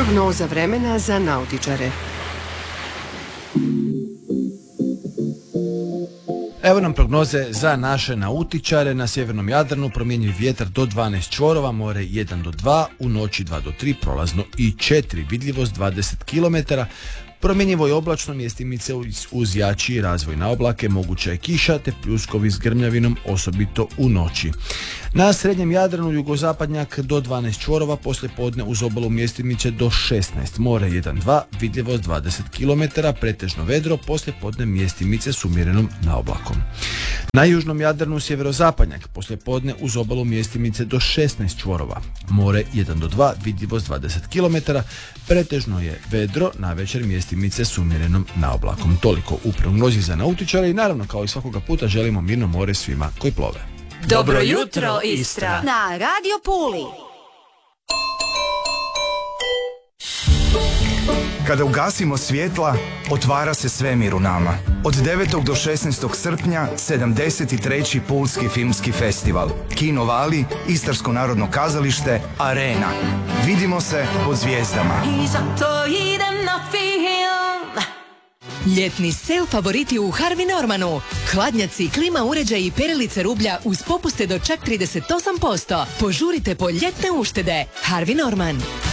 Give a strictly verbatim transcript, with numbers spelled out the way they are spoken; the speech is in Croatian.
Prognoza vremena za nautičare. Evo nam prognoze za naše nautičare. Na sjevernom Jadranu promjenjiv vjetar do dvanaest čvorova, more jedan do dva, u noći dva do tri, prolazno i četiri, vidljivost dvadeset kilometara. Promjenjivo je oblačno, mjestimice uz, uz jači razvoj na oblake, moguća je kiša te pljuskovi s grmljavinom, osobito u noći. Na srednjem Jadranu jugozapadnjak do dvanaest čvorova, poslije podne uz obalu mjestimice do šesnaest, more jedan do dva, vidljivost dvadeset kilometara, pretežno vedro, poslije podne mjestimice s umjerenom naoblakom. Na južnom Jadranu sjeverozapadnjak, poslije podne uz obalu mjestimice do šesnaest čvorova, more jedan do dva, vidljivost dvadeset kilometara, pretežno je vedro, navečer mjestimice s umjerenom naoblakom. Toliko u prognozi za nautičare i naravno kao i svakoga puta želimo mirno more svima koji plove. Dobro jutro, Istra! Na Radio Puli. Kada ugasimo svjetla, otvara se svemir u nama. Od devetog do šesnaestog srpnja sedamdeset treći Pulski filmski festival. Kino Vali, Istarsko narodno kazalište, Arena. Vidimo se pod zvijezdama. I zato idem na film. Ljetni sel favoriti u Harvey Normanu. Hladnjaci, klima uređaji i perilice rublja uz popuste do čak trideset osam posto. Požurite po ljetne uštede. Harvey Norman.